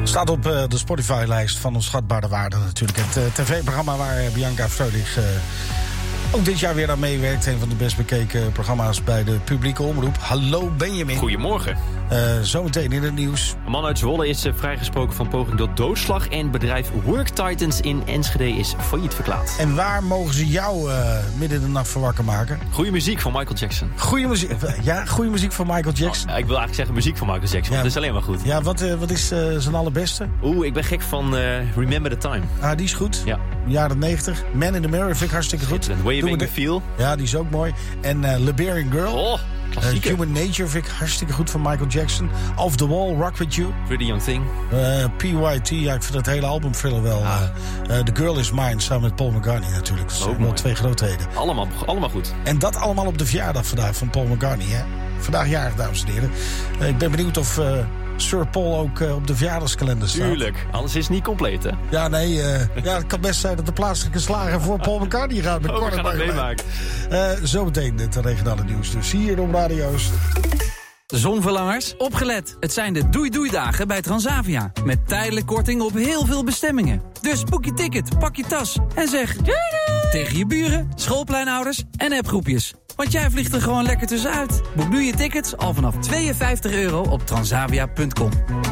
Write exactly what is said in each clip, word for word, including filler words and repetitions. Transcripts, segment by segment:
Staat op uh, de Spotify-lijst van Onschatbare Waarde natuurlijk. Het uh, tv-programma waar uh, Bianca Freulich uh, ook dit jaar weer aan meewerkt. Een van de best bekeken programma's bij de publieke omroep. Hallo Benjamin. Goedemorgen. Uh, zometeen in het nieuws. Een man uit Zwolle is uh, vrijgesproken van poging tot doodslag. En bedrijf Work Titans in Enschede is failliet verklaard. En waar mogen ze jou uh, midden in de nacht voor wakker maken? Goeie muziek van Michael Jackson. Goeie muziek, ja, goede muziek van Michael Jackson. Oh, ik wil eigenlijk zeggen muziek van Michael Jackson. Ja. Dat is alleen maar goed. Ja, wat, uh, wat is uh, zijn allerbeste? Oeh, ik ben gek van uh, Remember the Time. Ah, die is goed. Ja. Jaren negentig. Man in the Mirror vind ik hartstikke goed. The Way You Make Me Feel. Ja, die is ook mooi. En uh, Liberian Girl. Oh, klassieker. Uh, Human Nature vind ik hartstikke goed van Michael Jackson. Off the Wall, Rock With You. Pretty Young Thing. Uh, P Y T, ja, ik vind het hele album filler wel. Ah. Uh, uh, The Girl Is Mine, samen met Paul McCartney natuurlijk. Dat zijn wel twee grootheden. Allemaal, allemaal goed. En dat allemaal op de verjaardag vandaag van Paul McCartney, hè? Vandaag jarig, dames en heren. Uh, ik ben benieuwd of uh, Sir Paul ook uh, op de verjaardagskalender staat. Tuurlijk, alles is niet compleet, hè? Ja, nee, uh, ja, het kan best zijn dat de plaatselijke slager voor Paul McCartney gaat. Met oh, we gaan het meemaken. Uh, zometeen het regionale nieuws. Dus hier op radio's. Zonverlangers, opgelet. Het zijn de doei-doei-dagen bij Transavia. Met tijdelijk korting op heel veel bestemmingen. Dus boek je ticket, pak je tas en zeg doei doei tegen je buren, schoolpleinouders en appgroepjes. Want jij vliegt er gewoon lekker tussenuit. Boek nu je tickets al vanaf tweeënvijftig euro op transavia punt com.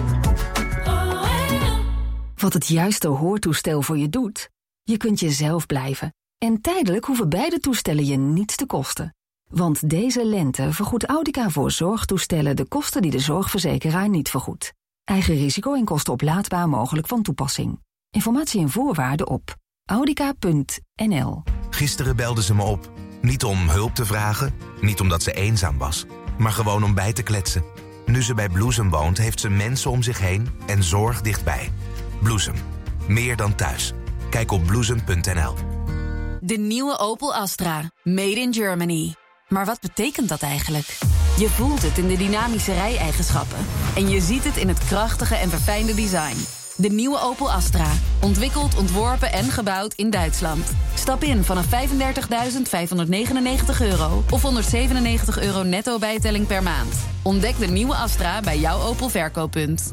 Wat het juiste hoortoestel voor je doet? Je kunt jezelf blijven. En tijdelijk hoeven beide toestellen je niets te kosten. Want deze lente vergoedt Audica voor zorgtoestellen de kosten die de zorgverzekeraar niet vergoedt. Eigen risico en kosten oplaadbaar mogelijk van toepassing. Informatie en voorwaarden op audica punt n l. Gisteren belde ze me op. Niet om hulp te vragen, niet omdat ze eenzaam was, maar gewoon om bij te kletsen. Nu ze bij Bloesem woont, heeft ze mensen om zich heen en zorg dichtbij. Bloesem. Meer dan thuis. Kijk op bloesem punt n l. De nieuwe Opel Astra. Made in Germany. Maar wat betekent dat eigenlijk? Je voelt het in de dynamische rijeigenschappen. En je ziet het in het krachtige en verfijnde design. De nieuwe Opel Astra. Ontwikkeld, ontworpen en gebouwd in Duitsland. Stap in vanaf vijfendertigduizend vijfhonderdnegenennegentig euro... of honderdzevenennegentig euro netto bijtelling per maand. Ontdek de nieuwe Astra bij jouw Opel verkooppunt.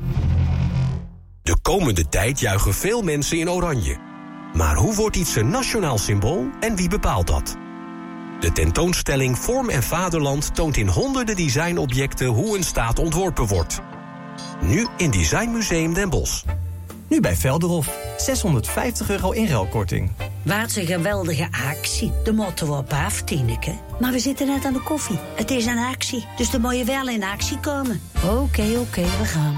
De komende tijd juichen veel mensen in oranje. Maar hoe wordt iets een nationaal symbool en wie bepaalt dat? De tentoonstelling Vorm en Vaderland toont in honderden designobjecten hoe een staat ontworpen wordt. Nu in Designmuseum Den Bosch. Nu bij Velderhof. zeshonderdvijftig euro inruilkorting. Wat een geweldige actie. De moeten we op af, Tineke. Maar we zitten net aan de koffie. Het is een actie, dus dan moet je wel in actie komen. Oké, okay, oké, okay, we gaan.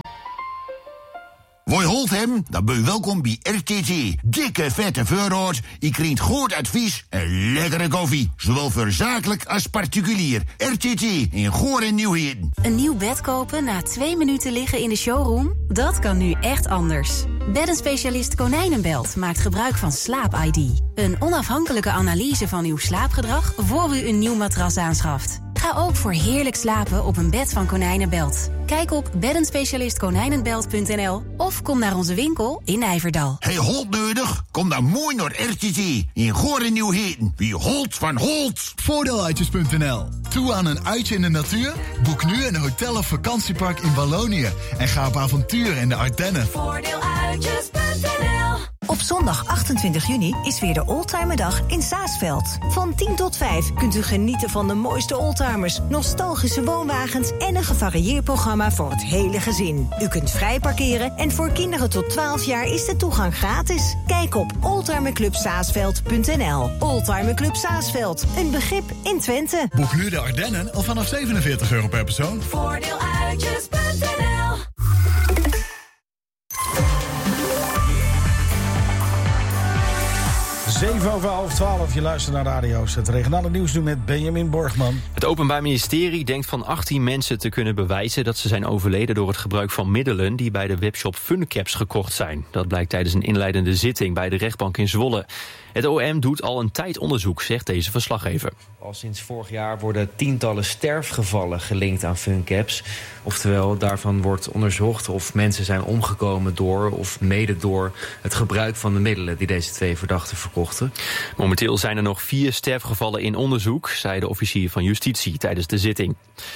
Woi holt hem, dan ben je welkom bij R T T. Dikke vette voorraad, je krijgt goed advies en lekkere koffie. Zowel voor zakelijk als particulier. R T T in Goor en Nieuwheden. Een nieuw bed kopen na twee minuten liggen in de showroom? Dat kan nu echt anders. Beddenspecialist Konijnenbelt maakt gebruik van Slaap I D. Een onafhankelijke analyse van uw slaapgedrag voor u een nieuw matras aanschaft. Ga ook voor heerlijk slapen op een bed van Konijnenbelt. Kijk op beddenspecialist konijnenbelt punt n l of kom naar onze winkel in Nijverdal. Hey, Holt nodig? Kom dan mooi naar R T T in Goor en Nieuwheden. Wie Holt van Holt. Voordeeluitjes punt n l. Toe aan een uitje in de natuur? Boek nu een hotel of vakantiepark in Wallonië en ga op avontuur in de Ardennen. Voordeeluitjes punt n l. Op zondag achtentwintig juni is weer de Oldtimerdag in Saasveld. Van tien tot vijf kunt u genieten van de mooiste oldtimers, nostalgische woonwagens en een gevarieerd programma voor het hele gezin. U kunt vrij parkeren en voor kinderen tot twaalf jaar is de toegang gratis. Kijk op oldtimerclub saasveld punt n l. Oldtimer Club Saasveld, een begrip in Twente. Boek nu de Ardennen al vanaf zevenenveertig euro per persoon. Voordeeluitjes punt n l. zeven over half twaalf, je luistert naar radio's. Het regionale nieuws nu met Benjamin Borgman. Het Openbaar Ministerie denkt van achttien mensen te kunnen bewijzen dat ze zijn overleden door het gebruik van middelen die bij de webshop Funcaps gekocht zijn. Dat blijkt tijdens een inleidende zitting bij de rechtbank in Zwolle. Het O M doet al een tijd onderzoek, zegt deze verslaggever. Al sinds vorig jaar worden tientallen sterfgevallen gelinkt aan Funcaps. Oftewel, daarvan wordt onderzocht of mensen zijn omgekomen door of mede door het gebruik van de middelen die deze twee verdachten verkochten. Momenteel zijn er nog vier sterfgevallen in onderzoek, zei de officier van Justitie tijdens de zitting.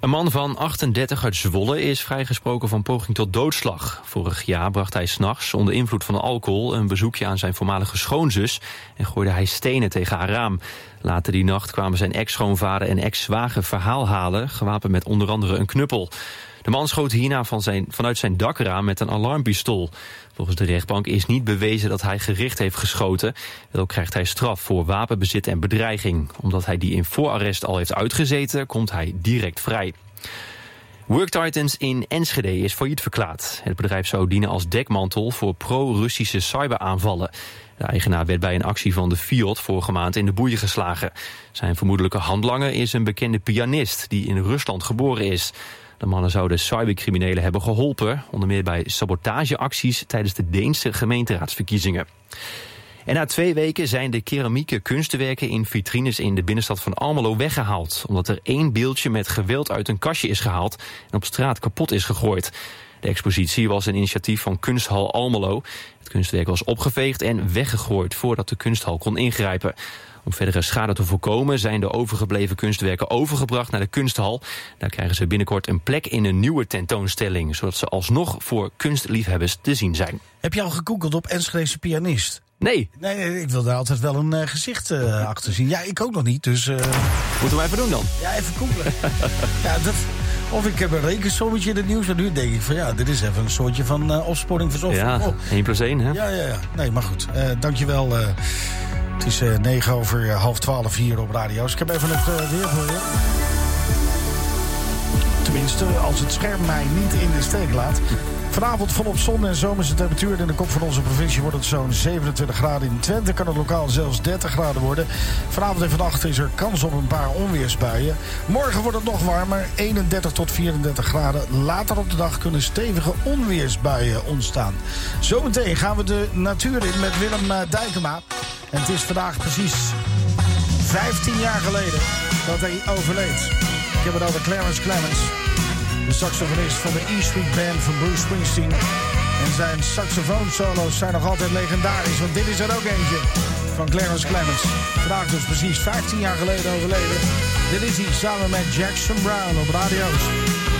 Een man van achtendertig uit Zwolle is vrijgesproken van poging tot doodslag. Vorig jaar bracht hij 's nachts onder invloed van alcohol een bezoekje aan zijn voormalige schoonzus en gooide hij stenen tegen haar raam. Later die nacht kwamen zijn ex-schoonvader en ex-zwager verhaal halen, gewapend met onder andere een knuppel. De man schoot hierna van zijn, vanuit zijn dakraam met een alarmpistool. Volgens de rechtbank is niet bewezen dat hij gericht heeft geschoten. Wel krijgt hij straf voor wapenbezit en bedreiging. Omdat hij die in voorarrest al heeft uitgezeten, komt hij direct vrij. WorkTitans in Enschede is failliet verklaard. Het bedrijf zou dienen als dekmantel voor pro-Russische cyberaanvallen. De eigenaar werd bij een actie van de Fiat vorige maand in de boeien geslagen. Zijn vermoedelijke handlanger is een bekende pianist die in Rusland geboren is. De mannen zouden cybercriminelen hebben geholpen, onder meer bij sabotageacties tijdens de Deense gemeenteraadsverkiezingen. En na twee weken zijn de keramieke kunstwerken in vitrines in de binnenstad van Almelo weggehaald, omdat er één beeldje met geweld uit een kastje is gehaald en op straat kapot is gegooid. De expositie was een initiatief van Kunsthal Almelo. Het kunstwerk was opgeveegd en weggegooid voordat de kunsthal kon ingrijpen. Om verdere schade te voorkomen zijn de overgebleven kunstwerken overgebracht naar de kunsthal. Daar krijgen ze binnenkort een plek in een nieuwe tentoonstelling, zodat ze alsnog voor kunstliefhebbers te zien zijn. Heb je al gegoogeld op Enschedese pianist? Nee. Nee, ik wil daar altijd wel een uh, gezicht uh, achter zien. Ja, ik ook nog niet, dus... Uh... Moeten we even doen dan? Ja, even googlen. ja, dat... Of ik heb een rekensommetje in het nieuws en nu denk ik van ja, dit is even een soortje van uh, opsporing verzocht. Ja, oh. één plus één, hè? Ja, ja, ja. Nee, maar goed. Uh, dankjewel. Uh, het is uh, negen over uh, half twaalf hier op radio's. Ik heb even het uh, weer voor je. Tenminste, als het scherm mij niet in de steek laat. Vanavond volop zon en zomerse temperatuur. In de kop van onze provincie wordt het zo'n zevenentwintig graden. In Twente kan het lokaal zelfs dertig graden worden. Vanavond en vannacht is er kans op een paar onweersbuien. Morgen wordt het nog warmer, eenendertig tot vierendertig graden. Later op de dag kunnen stevige onweersbuien ontstaan. Zometeen gaan we de natuur in met Willem Dijkema. En het is vandaag precies vijftien jaar geleden dat hij overleed. Ik heb het over Clarence Clemons. De saxofonist van de E Street Band van Bruce Springsteen. En zijn saxofoonsolo's zijn nog altijd legendarisch. Want dit is er ook eentje van Clarence Clemons. Vandaag dus precies vijftien jaar geleden overleden. Dit is hij samen met Jackson Browne op radio's.